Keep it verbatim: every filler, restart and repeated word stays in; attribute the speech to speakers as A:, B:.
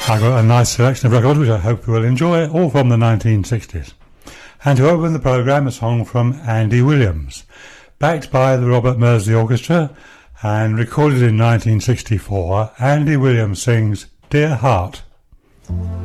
A: I've got a nice selection of records which I hope you will enjoy, all from the nineteen sixties. And to open the programme, a song from Andy Williams, backed by the Robert Mersley Orchestra and recorded in nineteen sixty-four. Andy Williams sings Dear Heart.